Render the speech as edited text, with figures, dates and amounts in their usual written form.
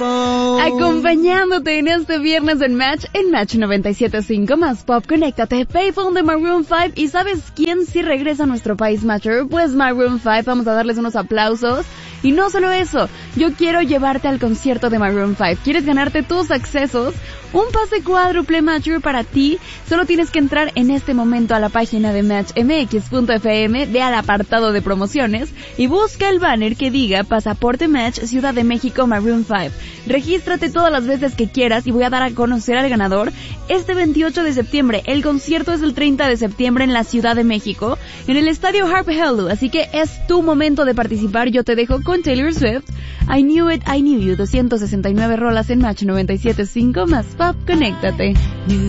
Acompañándote en este viernes en Match 97.5 más Pop. Conéctate, Payphone de Maroon 5. ¿Y sabes quién sí regresa a nuestro país, Matcher? Pues Maroon 5. Vamos a darles unos aplausos. Y no solo eso, yo quiero llevarte al concierto de Maroon 5. ¿Quieres ganarte tus accesos? Un pase cuádruple, Matcher, para ti. Solo tienes que entrar en este momento a la página de matchmx.fm, ve al apartado de promociones y busca el banner que diga Pasaporte Match Ciudad de México Maroon 5. Regístrate todas las veces que quieras y voy a dar a conocer al ganador este 28 de septiembre. El concierto es el 30 de septiembre en la Ciudad de México, en el estadio Harp Hello, así que es tu momento de participar. Yo te dejo con Taylor Swift, I Knew It, I Knew You, 269 rolas en Match 97.5 más Pop. Conéctate.